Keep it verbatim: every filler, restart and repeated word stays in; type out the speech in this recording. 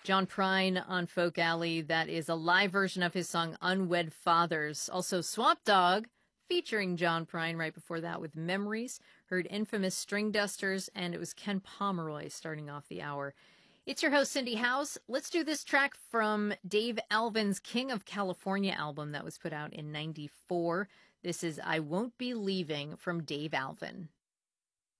John Prine on Folk Alley. That is a live version of his song Unwed Fathers. Also Swamp Dogg featuring John Prine right before that with Memories. Heard Infamous String Dusters, and it was Ken Pomeroy starting off the hour. It's your host, Cindy House. Let's do this track from Dave Alvin's King of California album that was put out in ninety-four. This is I Won't Be Leaving from Dave Alvin.